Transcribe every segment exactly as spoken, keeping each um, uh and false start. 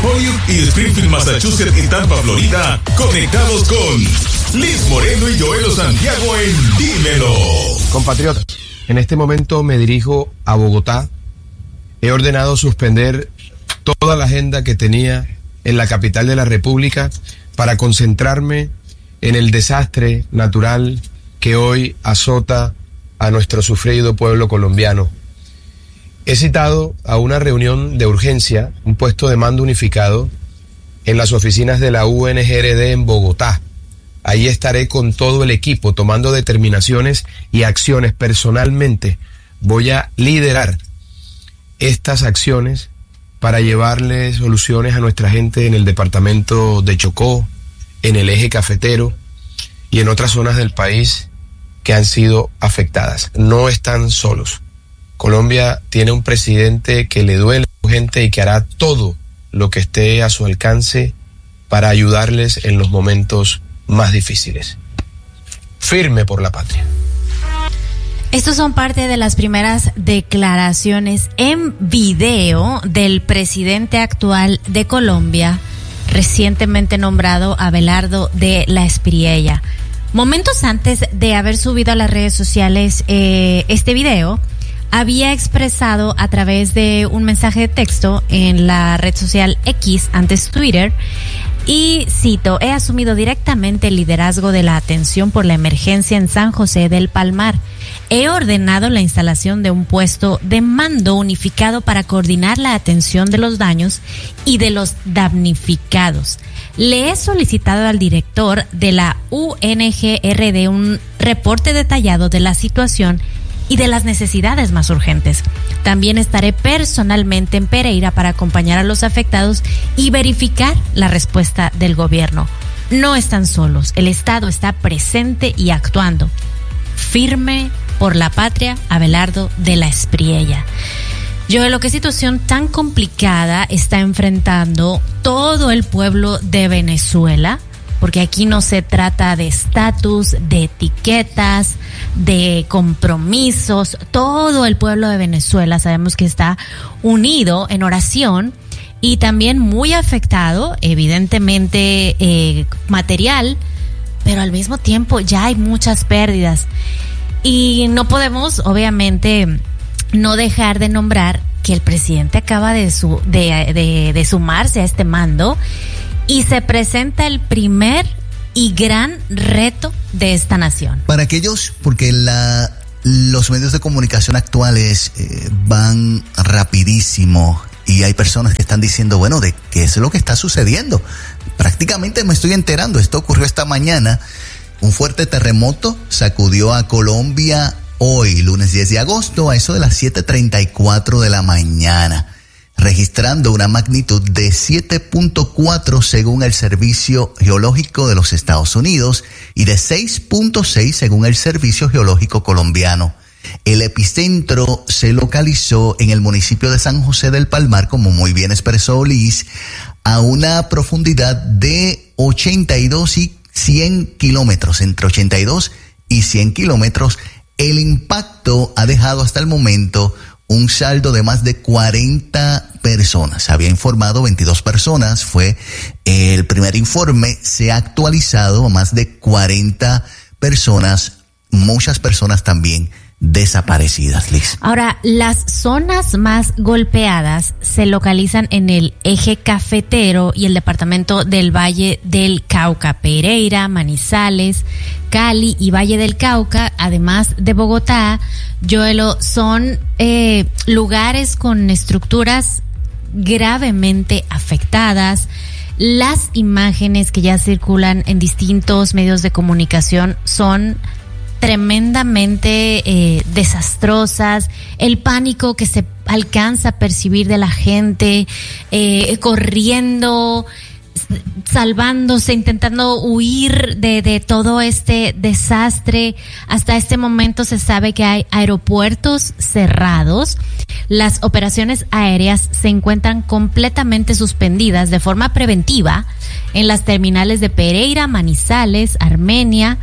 Holyoke y Springfield, Massachusetts y Tampa, Florida, conectados con Liz Moreno y Joelo Santiago en Dímelo. Compatriotas, en este momento me dirijo a Bogotá. He ordenado suspender toda la agenda que tenía en la capital de la República para concentrarme en el desastre natural que hoy azota a nuestro sufrido pueblo colombiano. He citado a una reunión de urgencia, un puesto de mando unificado, en las oficinas de la U N G R D en Bogotá. Ahí estaré con todo el equipo tomando determinaciones y acciones. Personalmente voy a liderar estas acciones para llevarle soluciones a nuestra gente en el departamento de Chocó, en el eje cafetero y en otras zonas del país que han sido afectadas. No están solos. Colombia tiene un presidente que le duele a su gente y que hará todo lo que esté a su alcance para ayudarles en los momentos más difíciles. Firme por la patria. Estos son parte de las primeras declaraciones en video del presidente actual de Colombia, recientemente nombrado Abelardo de la Espriella. Momentos antes de haber subido a las redes sociales eh, este video, había expresado a través de un mensaje de texto en la red social X, antes Twitter, y cito: he asumido directamente el liderazgo de la atención por la emergencia en San José del Palmar. He ordenado la instalación de un puesto de mando unificado para coordinar la atención de los daños y de los damnificados. Le he solicitado al director de la U N G R D un reporte detallado de la situación y de las necesidades más urgentes. También estaré personalmente en Pereira para acompañar a los afectados y verificar la respuesta del gobierno. No están solos, el Estado está presente y actuando. Firme por la patria, Abelardo de la Espriella. Yo, lo que situación tan complicada está enfrentando todo el pueblo de Venezuela, porque aquí no se trata de estatus, de etiquetas, de compromisos. Todo el pueblo de Venezuela sabemos que está unido en oración y también muy afectado, evidentemente eh, material, pero al mismo tiempo ya hay muchas pérdidas. Y no podemos, obviamente, no dejar de nombrar que el presidente acaba de, su, de, de, de sumarse a este mando. Y se presenta el primer y gran reto de esta nación. Para aquellos, porque la, los medios de comunicación actuales eh, van rapidísimo y hay personas que están diciendo, bueno, ¿de qué es lo que está sucediendo? Prácticamente me estoy enterando, esto ocurrió esta mañana. Un fuerte terremoto sacudió a Colombia hoy, lunes diez de agosto, a eso de las siete treinta y cuatro de la mañana. Registrando una magnitud de siete punto cuatro según el Servicio Geológico de los Estados Unidos y de seis punto seis según el Servicio Geológico Colombiano. El epicentro se localizó en el municipio de San José del Palmar, como muy bien expresó Liz, a una profundidad de ochenta y dos y cien kilómetros, entre ochenta y dos y cien kilómetros. El impacto ha dejado hasta el momento un saldo de más de cuarenta personas. Se había informado veintidós personas, fue el primer informe. Se ha actualizado a más de cuarenta personas, muchas personas también desaparecidas, Liz. Ahora, las zonas más golpeadas se localizan en el eje cafetero y el departamento del Valle del Cauca, Pereira, Manizales, Cali y Valle del Cauca, además de Bogotá. Joelo, son eh, lugares con estructuras gravemente afectadas. Las imágenes que ya circulan en distintos medios de comunicación son tremendamente eh, desastrosas. El pánico que se alcanza a percibir de la gente eh, corriendo, salvándose, intentando huir de, de todo este desastre. Hasta este momento se sabe que hay aeropuertos cerrados. Las operaciones aéreas se encuentran completamente suspendidas de forma preventiva en las terminales de Pereira, Manizales, Armenia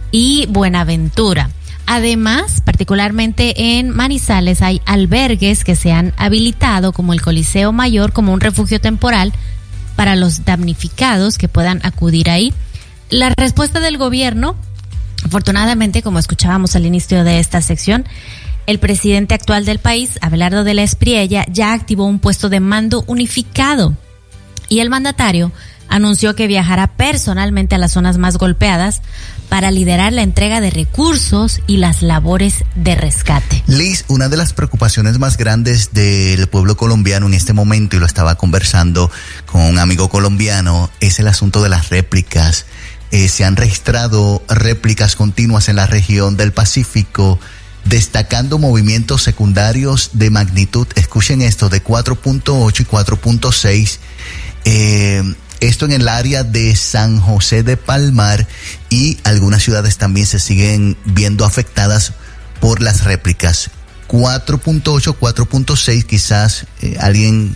y Buenaventura. Además, particularmente en Manizales hay albergues que se han habilitado como el Coliseo Mayor como un refugio temporal para los damnificados que puedan acudir ahí. La respuesta del gobierno, afortunadamente, como escuchábamos al inicio de esta sección, el presidente actual del país, Abelardo de la Espriella, ya activó un puesto de mando unificado y el mandatario anunció que viajará personalmente a las zonas más golpeadas para liderar la entrega de recursos y las labores de rescate. Liz, una de las preocupaciones más grandes del pueblo colombiano en este momento, y lo estaba conversando con un amigo colombiano, es el asunto de las réplicas. Eh, se han registrado réplicas continuas en la región del Pacífico, destacando movimientos secundarios de magnitud, escuchen esto, de cuatro punto ocho y cuatro punto seis, eh, esto en el área de San José de Palmar, y algunas ciudades también se siguen viendo afectadas por las réplicas. cuatro punto ocho, cuatro punto seis, quizás eh, alguien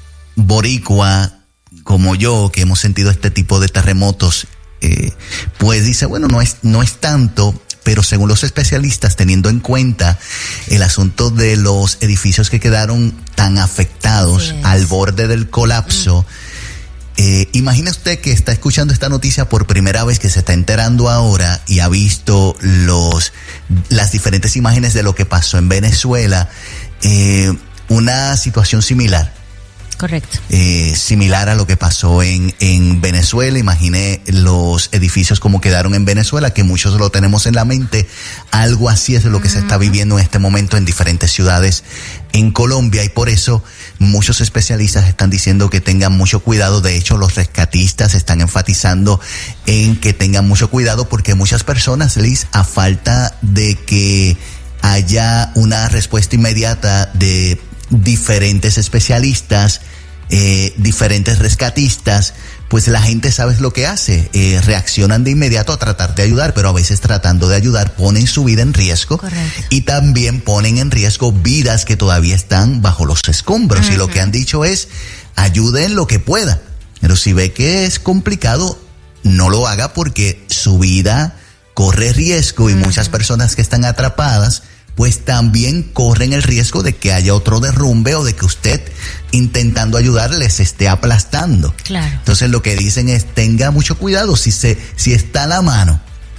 boricua como yo, que hemos sentido este tipo de terremotos, eh, pues dice, bueno, no es, no es tanto, pero según los especialistas, teniendo en cuenta el asunto de los edificios que quedaron tan afectados al borde del colapso, mm. Eh, imagina usted que está escuchando esta noticia por primera vez, que se está enterando ahora y ha visto los las diferentes imágenes de lo que pasó en Venezuela, eh, una situación similar. Correcto. Eh, similar a lo que pasó en, en Venezuela. Imagine los edificios como quedaron en Venezuela, que muchos lo tenemos en la mente. Algo así es lo que uh-huh. se está viviendo en este momento en diferentes ciudades en Colombia, y por eso muchos especialistas están diciendo que tengan mucho cuidado. De hecho, los rescatistas están enfatizando en que tengan mucho cuidado, porque muchas personas, Liz, a falta de que haya una respuesta inmediata de diferentes especialistas, eh, diferentes rescatistas, pues la gente sabe lo que hace, eh, reaccionan de inmediato a tratar de ayudar, pero a veces tratando de ayudar ponen su vida en riesgo. Correcto. Y también ponen en riesgo vidas que todavía están bajo los escombros. Uh-huh. Y lo que han dicho es, ayuden lo que pueda, pero si ve que es complicado, no lo haga, porque su vida corre riesgo, y uh-huh. muchas personas que están atrapadas pues también corren el riesgo de que haya otro derrumbe, o de que usted, intentando ayudar, les esté aplastando. Claro. Entonces lo que dicen es, tenga mucho cuidado, si se, si está a la mano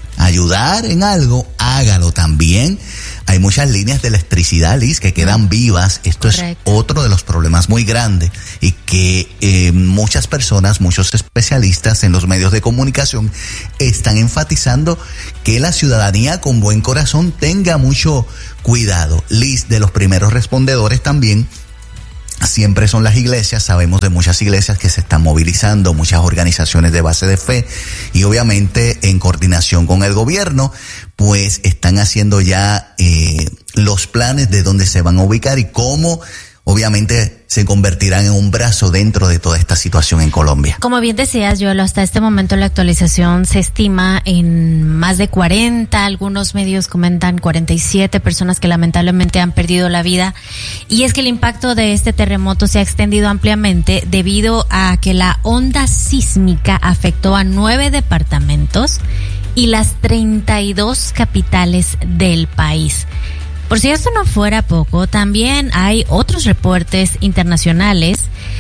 ayudar en algo, hágalo también. Hay muchas líneas de electricidad, Liz, que quedan vivas. Esto Correcto. Es otro de los problemas muy grandes, y que eh, muchas personas, muchos especialistas en los medios de comunicación están enfatizando que la ciudadanía con buen corazón tenga mucho cuidado. Liz, de los primeros respondedores también siempre son las iglesias. Sabemos de muchas iglesias que se están movilizando, muchas organizaciones de base de fe, y obviamente en coordinación con el gobierno, pues están haciendo ya eh, los planes de dónde se van a ubicar y cómo obviamente se convertirán en un brazo dentro de toda esta situación en Colombia. Como bien decías, Joel, hasta este momento la actualización se estima en más de cuarenta, algunos medios comentan cuarenta y siete personas que lamentablemente han perdido la vida. Y es que el impacto de este terremoto se ha extendido ampliamente debido a que la onda sísmica afectó a nueve departamentos y las treinta y dos capitales del país. Por si esto no fuera poco, también hay otros reportes internacionales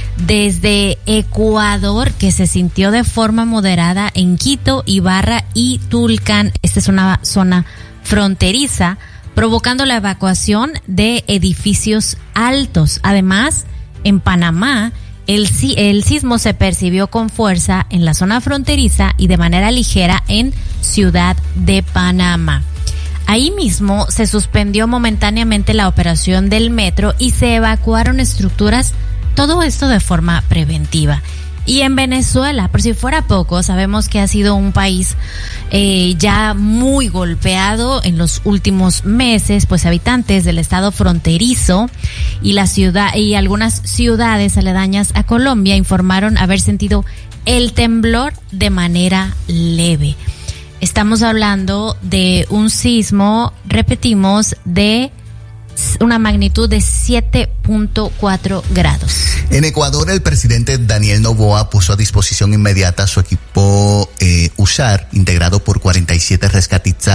desde Ecuador, que se sintió de forma moderada en Quito, Ibarra y Tulcán. Esta es una zona fronteriza, provocando la evacuación de edificios altos. Además, en Panamá, el, el sismo se percibió con fuerza en la zona fronteriza y de manera ligera en Ciudad de Panamá. Ahí mismo se suspendió momentáneamente la operación del metro y se evacuaron estructuras, todo esto de forma preventiva. Y en Venezuela, por si fuera poco, sabemos que ha sido un país eh, ya muy golpeado en los últimos meses, pues habitantes del estado fronterizo y la ciudad y algunas ciudades aledañas a Colombia informaron haber sentido el temblor de manera leve. Estamos hablando de un sismo, repetimos, de una magnitud de siete punto cuatro grados. En Ecuador, el presidente Daniel Noboa puso a disposición inmediata su equipo eh, U S A R, integrado por cuarenta y siete rescatistas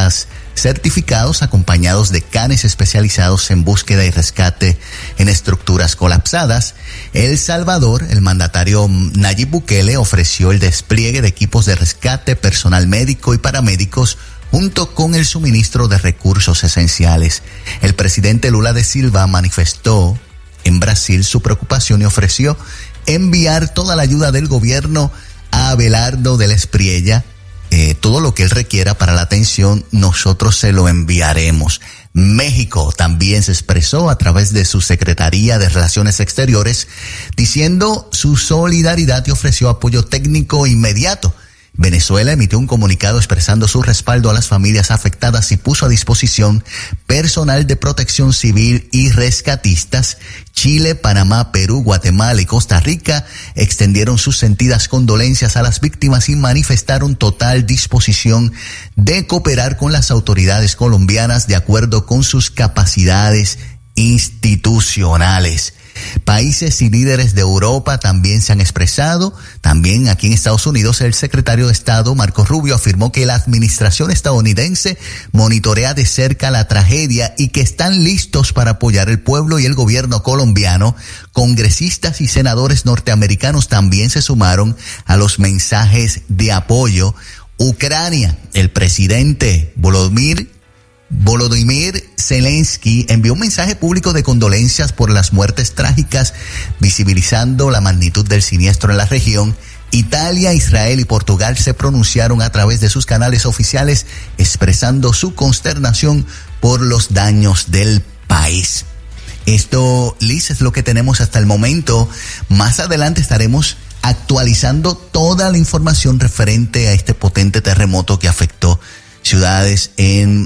certificados acompañados de canes especializados en búsqueda y rescate en estructuras colapsadas. El Salvador, el mandatario Nayib Bukele, ofreció el despliegue de equipos de rescate, personal médico y paramédicos, junto con el suministro de recursos esenciales. El presidente Lula da Silva manifestó en Brasil su preocupación y ofreció enviar toda la ayuda del gobierno a Abelardo de la Espriella. Eh, todo lo que él requiera para la atención, nosotros se lo enviaremos. México también se expresó a través de su Secretaría de Relaciones Exteriores, diciendo su solidaridad y ofreció apoyo técnico inmediato. Venezuela emitió un comunicado expresando su respaldo a las familias afectadas y puso a disposición personal de protección civil y rescatistas. Chile, Panamá, Perú, Guatemala y Costa Rica extendieron sus sentidas condolencias a las víctimas y manifestaron total disposición de cooperar con las autoridades colombianas de acuerdo con sus capacidades institucionales. Países y líderes de Europa también se han expresado. También aquí en Estados Unidos, el secretario de Estado, Marco Rubio, afirmó que la administración estadounidense monitorea de cerca la tragedia y que están listos para apoyar el pueblo y el gobierno colombiano. Congresistas y senadores norteamericanos también se sumaron a los mensajes de apoyo. Ucrania, el presidente Volodymyr Volodymyr Zelensky envió un mensaje público de condolencias por las muertes trágicas, visibilizando la magnitud del siniestro en la región. Italia, Israel y Portugal se pronunciaron a través de sus canales oficiales, expresando su consternación por los daños del país. Esto, Liz, es lo que tenemos hasta el momento. Más adelante estaremos actualizando toda la información referente a este potente terremoto que afectó ciudades en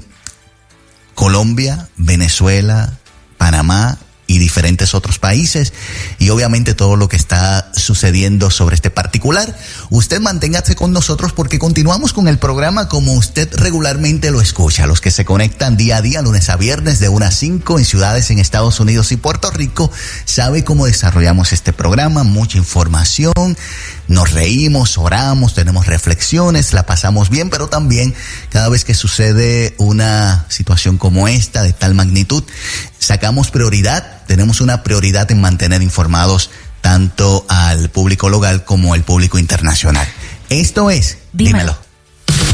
Colombia, Venezuela, Panamá y diferentes otros países, y obviamente todo lo que está sucediendo sobre este particular. Usted manténgase con nosotros porque continuamos con el programa como usted regularmente lo escucha. Los que se conectan día a día, lunes a viernes de una a cinco en ciudades en Estados Unidos y Puerto Rico, sabe cómo desarrollamos este programa, mucha información, nos reímos, oramos, tenemos reflexiones, la pasamos bien, pero también cada vez que sucede una situación como esta de tal magnitud, sacamos prioridad, tenemos una prioridad en mantener informados tanto al público local como al público internacional. Esto es, dímelo. dímelo.